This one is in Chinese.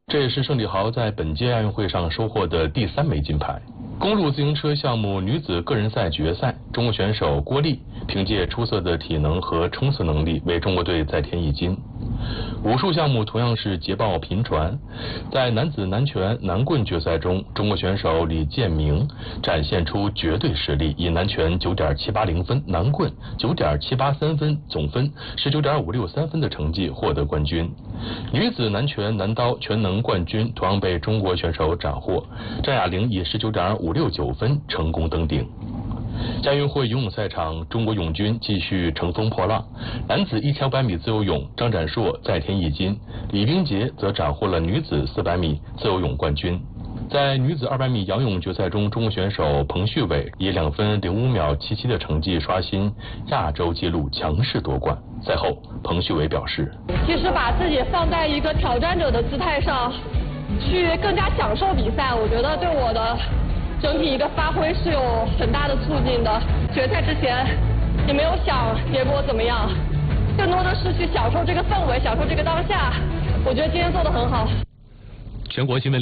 这也是盛体豪在本届亚运会上收获的第3枚金牌。公路自行车项目女子个人赛决赛，中国选手郭丽凭借出色的体能和冲刺能力为中国队再添一金。武术项目同样是捷报频传，在男子南拳南棍决赛中，中国选手李建明展现出绝对实力，以南拳9.780分、南棍9.783分总分19.563分的成绩获得冠军。女子南拳南刀全能冠军同样被中国选手斩获，张雅玲以19.569分成功登顶。亚运会游泳赛场，中国泳军继续乘风破浪。男子1500米自由泳，张展硕再添一金，李冰洁则斩获了女子400米自由泳冠军。在女子200米仰泳决赛中，中国选手彭旭伟以2分05秒77的成绩刷新亚洲纪录，强势夺冠。赛后，彭旭伟表示：“ 其实把自己放在一个挑战者的姿态上，去更加享受比赛，我觉得对我的整体一个发挥是有很大的促进的。决赛之前也没有想结果怎么样，更多的是去享受这个氛围，享受这个当下。我觉得今天做得很好。” 全国新闻。